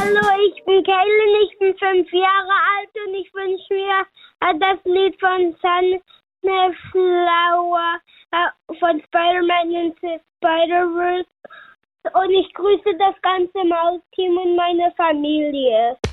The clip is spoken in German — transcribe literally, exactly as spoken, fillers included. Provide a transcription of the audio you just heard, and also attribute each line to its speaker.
Speaker 1: Hallo, ich bin Kaylin, ich bin fünf Jahre alt und ich wünsche mir äh, das Lied von Sunflower äh, von Spider-Man into Spider-Verse und ich grüße das ganze Maus-Team und meine Familie.